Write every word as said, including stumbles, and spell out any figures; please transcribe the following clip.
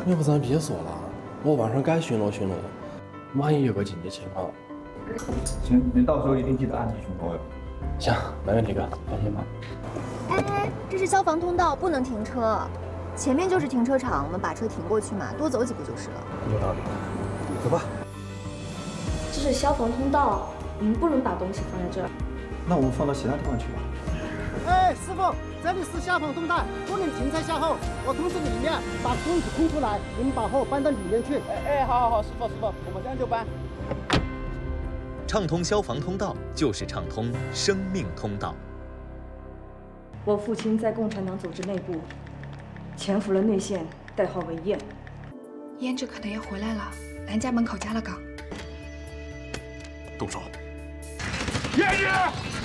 要不咱别说了，我晚上该巡逻巡逻，万一有个紧急情况。 行，你到时候一定记得按时巡逻哟。 行，没问题哥，放心吧。 哎哎，这是消防通道，不能停车。前面就是停车场，我们把车停过去嘛，多走几步就是了。 有道理。 走吧。 这是消防通道，你们不能把东西放在这儿。 那我们放到其他地方去吧。 哎，师傅，这里是消防通道，不能停车下后。我通知里面把柜子空出来，你们把货搬到里面去。哎哎，好好好，师傅师傅，我们现在就搬。 畅通消防通道就是畅通生命通道。 我父亲在共产党组织内部潜伏了内线，代号为燕。 胭脂可能要回来了，咱家门口加了岗。 动手！燕燕。